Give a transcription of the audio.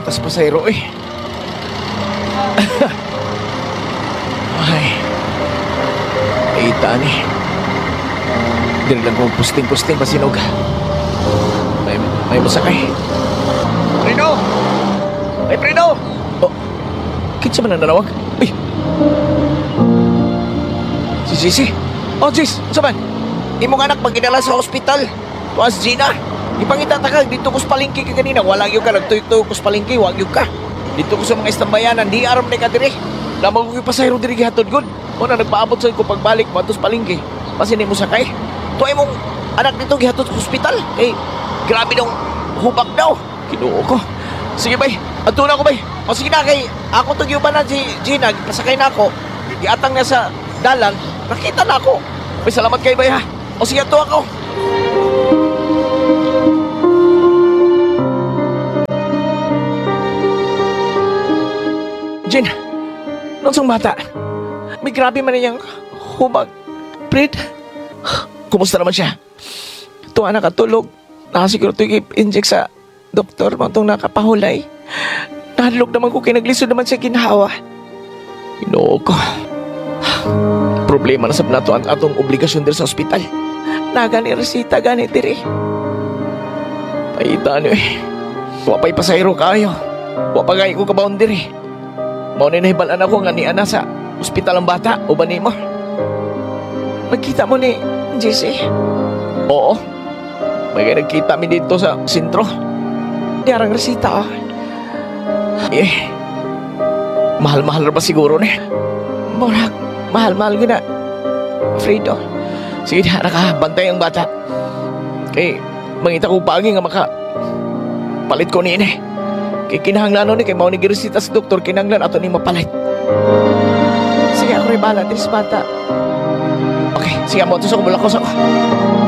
tas pasayro eh. Ay, itaan eh. Dili lang kong pusting-pusting pasinog. May masakay. Prino! Ay, Prino! Oh, kinsa man ang nanawag? Uy! Si Sisi? Oh, Sis, sa man? Imong anak pagkidala sa ospital. Tuas Gina. Ipangita ta ka, dito ko sa palengke ka kanina. Wala yung ka, nagtuyo-tuyo ko sa palengke, wag yung ka. Dito ko sa mga istambayanan, di aram na ka dire. Lamang ko yung pasayro dire gihatod good. O na nagpaabot sa ko pagbalik mo atos palengke. Pasini mo sakay. Tuay mong anak dito gihatod sa ospital. Eh, grabe nung hubak daw. Kinuo ko. Sige bay, ato na ako bay. O sige na kay, ako to ba na si Gina, pasakay na ako. Giatang na sa dalan, nakita na ako. Bay, salamat kay bay ha. O sige, ato ako. Jen, nonsong bata? May grabe man niyang hubag. Fred, kumusta naman siya? Ito anak katulog. Nakasiguro ito i-inject sa doktor mo itong nakapahulay. Nahadlok naman ko kinaglisod naman sa ginhawa. Inoo ko. Problema na sab nato ang atong obligasyon diri sa ospital. Nagani resita gani diri. Paita ano eh. Wapay pasayro kayo. Wapagay ko kabaon diri. Mao ni nahibalan ako nga ni ana sa ospital ang bata o ba nimo? Nagkita mo ni JC? Oo. May nagkita mi dito sa sentro. Di arang resita ah. Eh, mahal-mahal ba siguro ni? Morak, mahal-mahal gina. Fredo. Sige na, nakabantay ang bata. Eh, mangita ko pagi nga maka palit ko ni ini. Kay kinahanglan ni kay mao ni giresita sa doktor kinahanglan ato ni mapalit. Sige ako rin bala, Tris bata. Okay, sige mo, tusok mo lakos ako.